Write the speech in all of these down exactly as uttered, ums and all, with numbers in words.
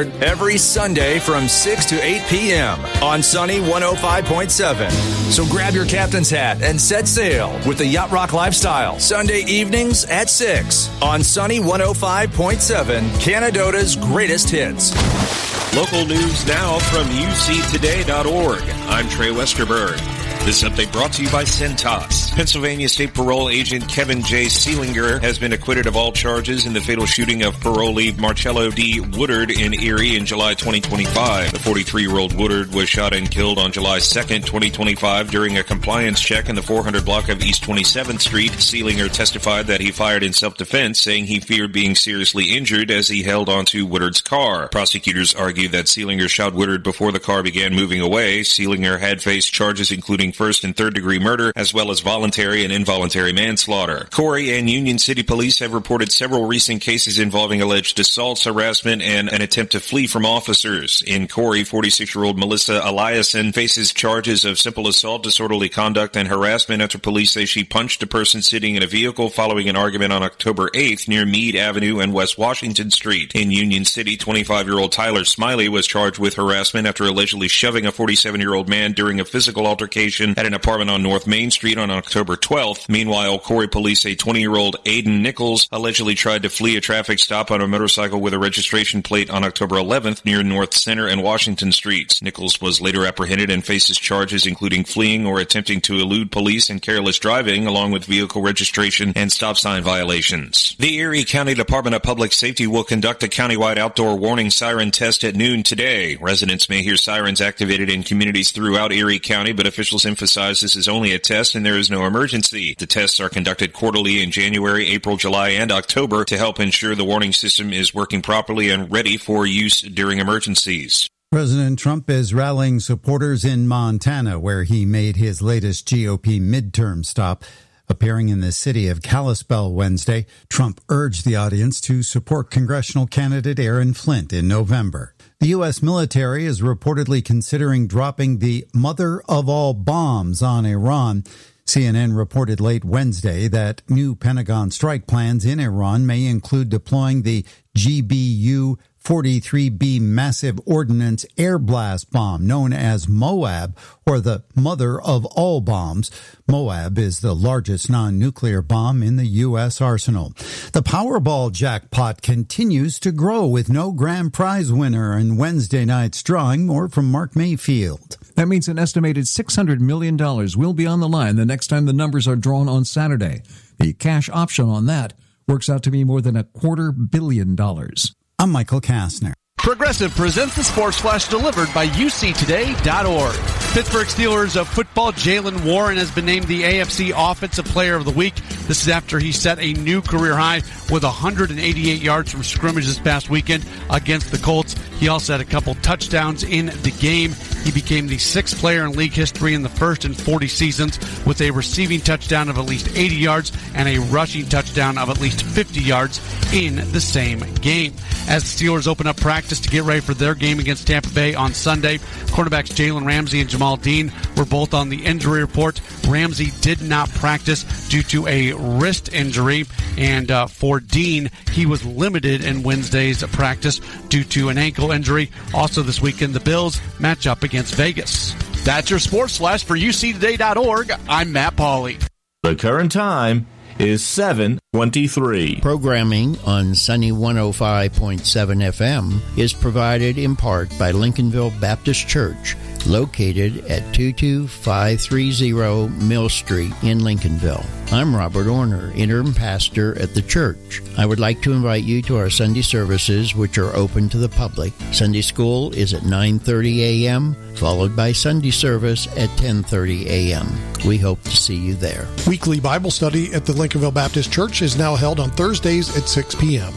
Resort every Sunday from six to eight p.m. on Sunny one oh five point seven. So grab your captain's hat and set sail with the Yacht Rock Lifestyle Sunday evenings at six on Sunny one oh five point seven, Canadota's greatest hits. Local news now from U C today dot org. I'm Trey Westerberg. This update brought to you by Centos. Pennsylvania State Parole Agent Kevin J. Seelinger has been acquitted of all charges in the fatal shooting of parolee Marcello D. Woodard in Erie in July twenty twenty-five. The forty-three-year-old Woodard was shot and killed on July second, twenty twenty-five during a compliance check in the four hundred block of East twenty-seventh Street. Seelinger testified that he fired in self-defense, saying he feared being seriously injured as he held onto Woodard's car. Prosecutors argued that Seelinger shot Woodard before the car began moving away. Seelinger had faced charges including first and third degree murder, as well as voluntary and involuntary manslaughter. Corey and Union City Police have reported several recent cases involving alleged assaults, harassment, and an attempt to flee from officers. In Corey, forty-six-year-old Melissa Eliason faces charges of simple assault, disorderly conduct, and harassment after police say she punched a person sitting in a vehicle following an argument on October eighth near Meade Avenue and West Washington Street. In Union City, twenty-five-year-old Tyler Smiley was charged with harassment after allegedly shoving a forty-seven-year-old man during a physical altercation at an apartment on North Main Street on October twelfth. Meanwhile, Corey police say twenty-year-old Aiden Nichols allegedly tried to flee a traffic stop on a motorcycle with a registration plate on October eleventh near North Center and Washington Streets. Nichols was later apprehended and faces charges including fleeing or attempting to elude police and careless driving, along with vehicle registration and stop sign violations. The Erie County Department of Public Safety will conduct a countywide outdoor warning siren test at noon today. Residents may hear sirens activated in communities throughout Erie County, but officials emphasize this is only a test and there is no emergency. The tests are conducted quarterly in January, April, July, and October to help ensure the warning system is working properly and ready for use during emergencies. President Trump is rallying supporters in Montana, where he made his latest G O P midterm stop. Appearing in the city of Kalispell Wednesday, Trump urged the audience to support congressional candidate Aaron Flint in November. The U S military is reportedly considering dropping the mother of all bombs on Iran. C N N reported late Wednesday that new Pentagon strike plans in Iran may include deploying the G B U forty-three B massive ordnance air blast bomb known as MOAB, or the mother of all bombs. MOAB is the largest non-nuclear bomb in the U S arsenal. The Powerball jackpot continues to grow with no grand prize winner in Wednesday night's drawing. More from Mark Mayfield. That means an estimated six hundred million dollars will be on the line the next time the numbers are drawn on Saturday. The cash option on that works out to be more than a quarter billion dollars. I'm Michael Kastner. Progressive presents the Sports Flash delivered by U C today dot org. Pittsburgh Steelers of football Jaylen Warren has been named the A F C Offensive Player of the Week. This is after he set a new career high with one hundred eighty-eight yards from scrimmage this past weekend against the Colts. He also had a couple touchdowns in the game. He became the sixth player in league history in the first in forty seasons with a receiving touchdown of at least eighty yards and a rushing touchdown of at least fifty yards in the same game. As the Steelers open up practice to get ready for their game against Tampa Bay on Sunday, cornerbacks Jalen Ramsey and Jamal Dean were both on the injury report. Ramsey did not practice due to a wrist injury, and uh, for Dean, he was limited in Wednesday's practice due to an ankle injury. Also this weekend, the Bills match up against Vegas. That's your Sports Flash for U C today dot org. I'm Matt Pauley. The current time is seven twenty-three. Programming on Sunny one oh five point seven F M is provided in part by Lincolnville Baptist Church, located at two two five three zero Mill Street in Lincolnville. I'm Robert Orner, interim pastor at the church. I would like to invite you to our Sunday services, which are open to the public. Sunday school is at nine thirty a.m., followed by Sunday service at ten thirty a.m. We hope to see you there. Weekly Bible study at the Lincolnville Baptist Church is now held on Thursdays at six p.m.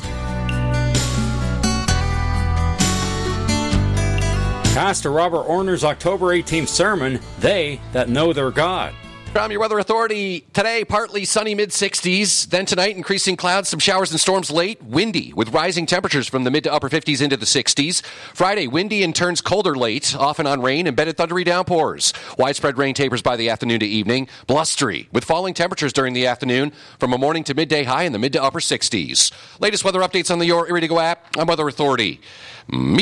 Pastor Robert Orner's October eighteenth sermon, They That Know Their God. From your Weather Authority, today, partly sunny mid-sixties. Then tonight, increasing clouds, some showers and storms late. Windy, with rising temperatures from the mid to upper fifties into the sixties. Friday, windy and turns colder late, often on rain, embedded thundery downpours. Widespread rain tapers by the afternoon to evening. Blustery, with falling temperatures during the afternoon from a morning to midday high in the mid to upper sixties. Latest weather updates on the Your Erie to Go app. I'm Weather Authority.